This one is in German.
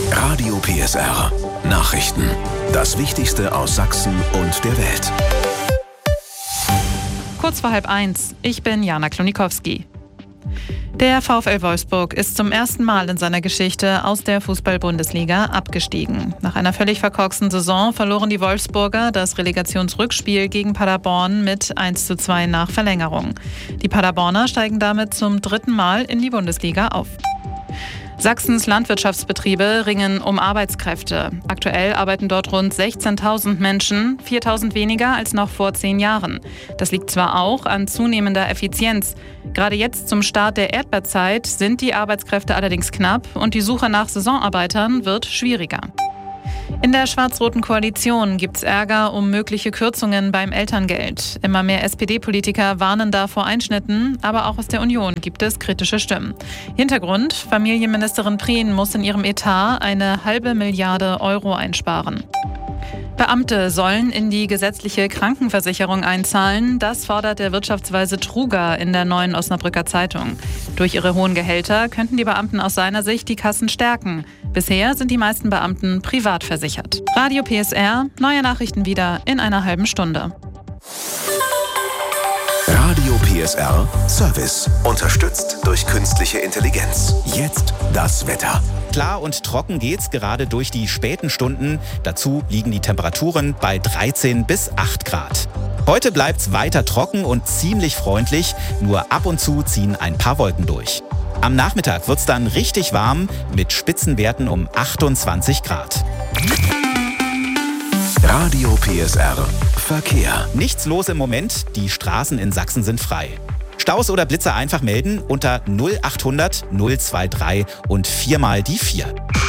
Radio PSR. Nachrichten. Das Wichtigste aus Sachsen und der Welt. Kurz vor 12:30. Ich bin Jana Klonikowski. Der VfL Wolfsburg ist zum ersten Mal in seiner Geschichte aus der Fußball-Bundesliga abgestiegen. Nach einer völlig verkorksten Saison verloren die Wolfsburger das Relegationsrückspiel gegen Paderborn mit 1:2 nach Verlängerung. Die Paderborner steigen damit zum 3. Mal in die Bundesliga auf. Sachsens Landwirtschaftsbetriebe ringen um Arbeitskräfte. Aktuell arbeiten dort rund 16.000 Menschen, 4.000 weniger als noch vor 10 Jahren. Das liegt zwar auch an zunehmender Effizienz. Gerade jetzt zum Start der Erdbeerzeit sind die Arbeitskräfte allerdings knapp und die Suche nach Saisonarbeitern wird schwieriger. In der schwarz-roten Koalition gibt's Ärger um mögliche Kürzungen beim Elterngeld. Immer mehr SPD-Politiker warnen da vor Einschnitten, aber auch aus der Union gibt es kritische Stimmen. Hintergrund: Familienministerin Prien muss in ihrem Etat eine halbe Milliarde Euro einsparen. Beamte sollen in die gesetzliche Krankenversicherung einzahlen. Das fordert der Wirtschaftsweise Truger in der Neuen Osnabrücker Zeitung. Durch ihre hohen Gehälter könnten die Beamten aus seiner Sicht die Kassen stärken. Bisher sind die meisten Beamten privat versichert. Radio PSR, neue Nachrichten wieder in einer halben Stunde. Radio PSR Service. Unterstützt durch künstliche Intelligenz. Jetzt das Wetter. Klar und trocken geht's gerade durch die späten Stunden. Dazu liegen die Temperaturen bei 13 bis 8 Grad. Heute bleibt's weiter trocken und ziemlich freundlich. Nur ab und zu ziehen ein paar Wolken durch. Am Nachmittag wird's dann richtig warm mit Spitzenwerten um 28 Grad. Radio PSR Verkehr. Nichts los im Moment. Die Straßen in Sachsen sind frei. Staus oder Blitzer einfach melden unter 0800 023 und 4 mal die 4.